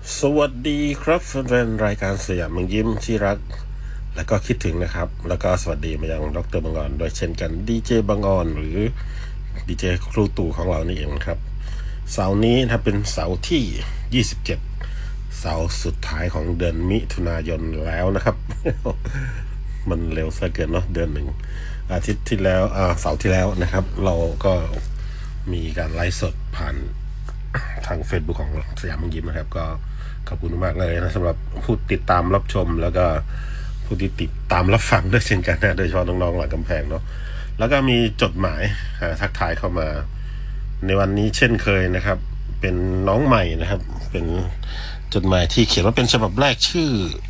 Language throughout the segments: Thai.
สวัสดีครับแฟนๆรายการสยามเมืองยิ้มที่รักและก็คิดถึงนะครับแล้วก็สวัสดีมายังดร.บังออนด้วยเช่นกันดีเจบังออนหรือดีเจครูตู่ของเรานี่เองครับเสาร์นี้นะเป็นเสาร์ที่27เสาร์สุดท้ายของเดือนมิถุนายนแล้วนะครับ มันเร็วซะเกินเนาะเดือนหนึ่งอาทิตย์ที่แล้วเสาร์ที่แล้วนะครับเราก็มีการไลฟ์สดผ่านทาง Facebook ของสยามเมืองยิ้มนะครับก็ขอบคุณมากเลยนะสำหรับผู้ติดตามรับชมแล้วก็ผู้ที่ติดตามรับฟังด้วยเช่นกันนะโดยเฉพาะน้องๆหลังกำแพงเนาะแล้วก็มีจดหมายทักทายเข้ามาในวันนี้เช่นเคยนะครับเป็นน้องใหม่นะครับเป็นจดหมายที่เขียนว่าเป็นฉบับแรกชื่อ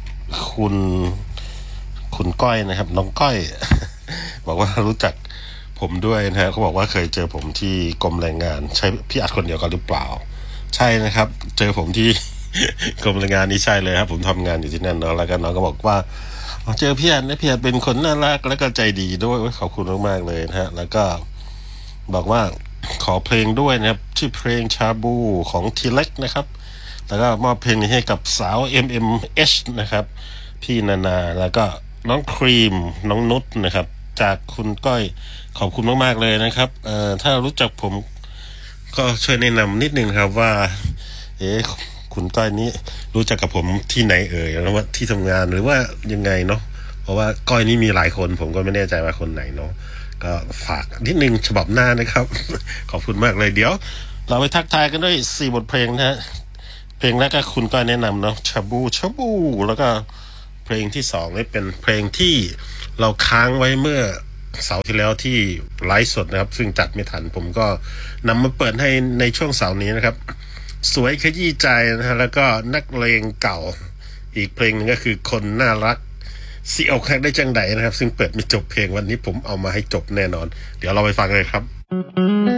คุณก้อยนะครับน้องก้อย บอกว่ารู้จักผมด้วยนะฮะเขาบอกว่าเคยเจอผมที่กรมแรงงานใช่พี่อัดคนเดียวกันหรือเปล่าใช่นะครับเจอผมที่ กรมแรงงานนี่ใช่เลยครับผมทำงานอยู่ที่นั่นเนาะแล้วก็น้องก็บอกว่าเจอพี่อัดนะพี่อัดเป็นคนน่ารักแล้วก็ใจดีด้วยขอบคุณมากๆเลยนะฮะแล้วก็บอกว่าขอเพลงด้วยนะครับชื่อเพลงชาบูของทีเล็กนะครับแล้วก็มอบเพลงนี้ให้กับสาว MMH นะครับพี่นาแล้วก็น้องครีมน้องนุชนะครับจากคุณก้อยขอบคุณมากๆเลยนะครับถ้ารู้จักผมก็ช่วยแนะนำนิดนึงครับว่าคุณก้อยนี้รู้จักกับผมที่ไหนแล้วว่าที่ทำงานหรือว่ายังไงเนาะเพราะว่าก้อยนี้มีหลายคนผมก็ไม่แน่ใจว่าคนไหนเนาะก็ฝากนิดนึงฉบับหน้านะครับ ขอบคุณมากเลยเดี๋ยวเราไปทักทายกันด้วย4 บทเพลงนะฮะเพลงแรกก็คุณก้อยแนะนำเนาะชาบูแล้วก็เพลงที่2นี่เป็นเพลงที่เราค้างไว้เมื่อเสาร์ที่แล้วที่ไลฟ์สดนะครับซึ่งจัดไม่ทันผมก็นำมาเปิดให้ในช่วงเสาร์นี้นะครับสวยขยี้ใจนะฮะแล้วก็นักเลงเก่าอีกเพลงหนึ่งก็คือคนน่ารักสิเอาแค่ได้จังใดนะครับซึ่งเปิดไม่จบเพลงวันนี้ผมเอามาให้จบแน่นอนเดี๋ยวเราไปฟังเลยครับ